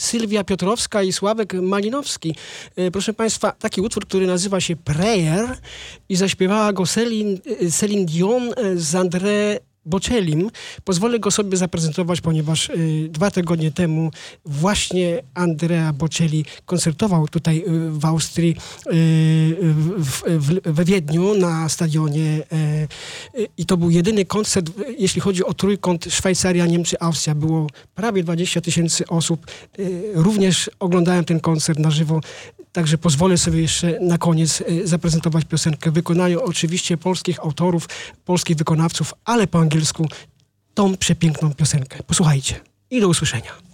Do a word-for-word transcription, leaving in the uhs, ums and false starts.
Sylwia Piotrowska i Sławek Malinowski. Proszę Państwa, taki utwór, który nazywa się Prayer i zaśpiewała go Celine, Celine Dion z André Bocellim. Pozwolę go sobie zaprezentować, ponieważ y, dwa tygodnie temu właśnie Andrea Bocelli koncertował tutaj y, w Austrii, y, w, w, we Wiedniu na stadionie y, y, i to był jedyny koncert, jeśli chodzi o trójkąt Szwajcaria, Niemcy, Austria. Było prawie dwadzieścia tysięcy osób. Y, również oglądałem ten koncert na żywo. Także pozwolę sobie jeszcze na koniec zaprezentować piosenkę. Wykonają oczywiście polskich autorów, polskich wykonawców, ale po angielsku tą przepiękną piosenkę. Posłuchajcie i do usłyszenia.